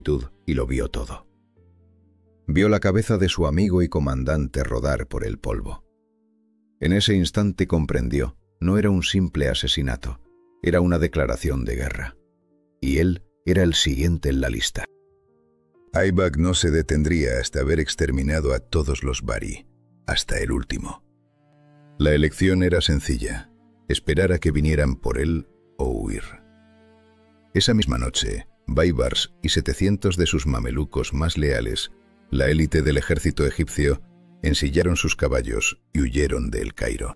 y lo vio todo. Vio la cabeza de su amigo y comandante rodar por el polvo. En ese instante comprendió, no era un simple asesinato, era una declaración de guerra. Y él era el siguiente en la lista. Aibak no se detendría hasta haber exterminado a todos los Bari, hasta el último. La elección era sencilla, esperar a que vinieran por él o huir. Esa misma noche, Baibars y 700 de sus mamelucos más leales, la élite del ejército egipcio, ensillaron sus caballos y huyeron de El Cairo.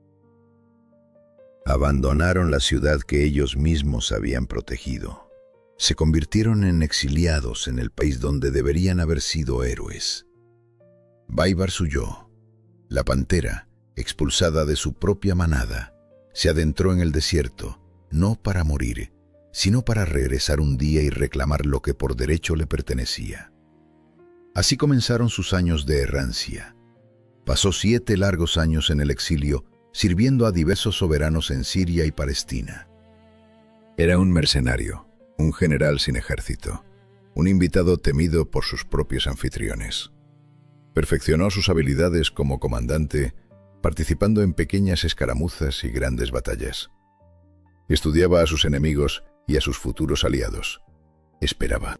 Abandonaron la ciudad que ellos mismos habían protegido. Se convirtieron en exiliados en el país donde deberían haber sido héroes. Baibars huyó. La pantera, expulsada de su propia manada, se adentró en el desierto, no para morir, sino para regresar un día y reclamar lo que por derecho le pertenecía. Así comenzaron sus años de errancia. Pasó 7 largos años en el exilio, sirviendo a diversos soberanos en Siria y Palestina. Era un mercenario, un general sin ejército, un invitado temido por sus propios anfitriones. Perfeccionó sus habilidades como comandante, participando en pequeñas escaramuzas y grandes batallas. Estudiaba a sus enemigos y a sus futuros aliados. Esperaba.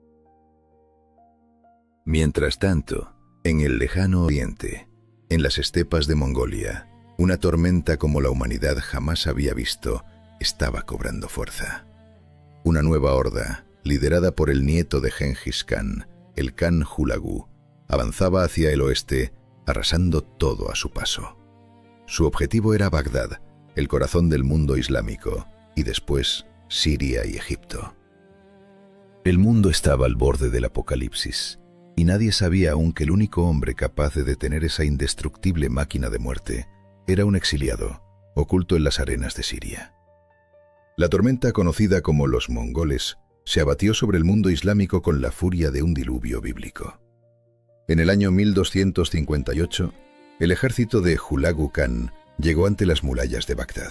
Mientras tanto, en el lejano oriente, en las estepas de Mongolia, una tormenta como la humanidad jamás había visto estaba cobrando fuerza. Una nueva horda, liderada por el nieto de Genghis Khan, el Khan Hulagu, avanzaba hacia el oeste, arrasando todo a su paso. Su objetivo era Bagdad, el corazón del mundo islámico, y después Siria y Egipto. El mundo estaba al borde del apocalipsis, y nadie sabía aún que el único hombre capaz de detener esa indestructible máquina de muerte era un exiliado, oculto en las arenas de Siria. La tormenta conocida como los mongoles se abatió sobre el mundo islámico con la furia de un diluvio bíblico. En el año 1258, el ejército de Hulagu Khan llegó ante las murallas de Bagdad.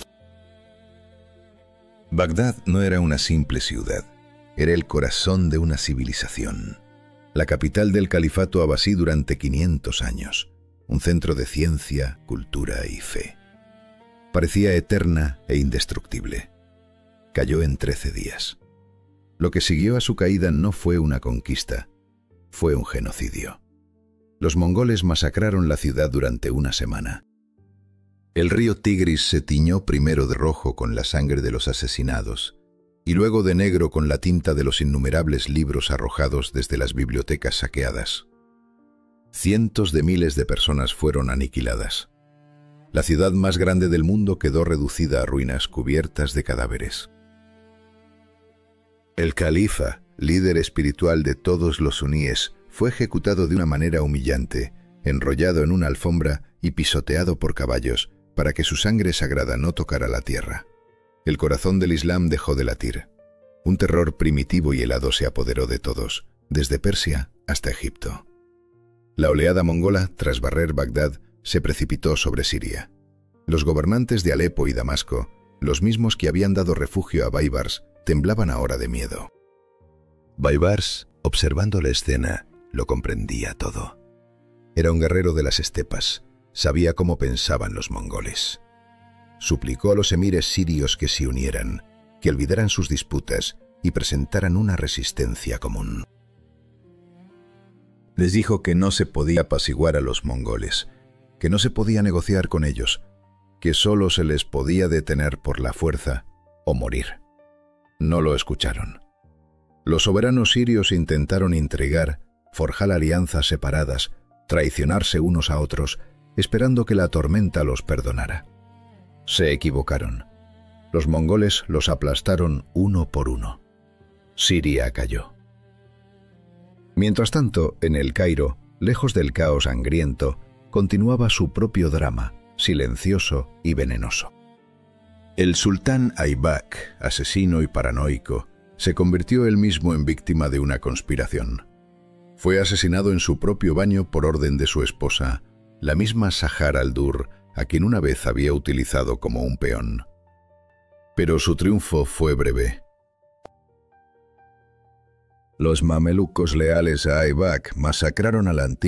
Bagdad no era una simple ciudad, era el corazón de una civilización, la capital del califato abasí durante 500 años, un centro de ciencia, cultura y fe. Parecía eterna e indestructible. Cayó en 13 días. Lo que siguió a su caída no fue una conquista, fue un genocidio. Los mongoles masacraron la ciudad durante una semana. El río Tigris se tiñó primero de rojo con la sangre de los asesinados, y luego de negro con la tinta de los innumerables libros arrojados desde las bibliotecas saqueadas. Cientos de miles de personas fueron aniquiladas. La ciudad más grande del mundo quedó reducida a ruinas cubiertas de cadáveres. El califa, líder espiritual de todos los suníes, fue ejecutado de una manera humillante, enrollado en una alfombra y pisoteado por caballos para que su sangre sagrada no tocara la tierra. El corazón del Islam dejó de latir. Un terror primitivo y helado se apoderó de todos, desde Persia hasta Egipto. La oleada mongola, tras barrer Bagdad, se precipitó sobre Siria. Los gobernantes de Alepo y Damasco, los mismos que habían dado refugio a Baibars, temblaban ahora de miedo. Baibars, observando la escena, lo comprendía todo. Era un guerrero de las estepas, sabía cómo pensaban los mongoles. Suplicó a los emires sirios que se unieran, que olvidaran sus disputas y presentaran una resistencia común. Les dijo que no se podía apaciguar a los mongoles, que no se podía negociar con ellos, que solo se les podía detener por la fuerza o morir. No lo escucharon. Los soberanos sirios intentaron intrigar, forjar alianzas separadas, traicionarse unos a otros, esperando que la tormenta los perdonara. Se equivocaron. Los mongoles los aplastaron uno por uno. Siria cayó. Mientras tanto, en El Cairo, lejos del caos sangriento, continuaba su propio drama, silencioso y venenoso. El sultán Aibak, asesino y paranoico, se convirtió él mismo en víctima de una conspiración. Fue asesinado en su propio baño por orden de su esposa, la misma Sahar al-Dur, a quien una vez había utilizado como un peón. Pero su triunfo fue breve. Los mamelucos leales a Aybak masacraron al antiguo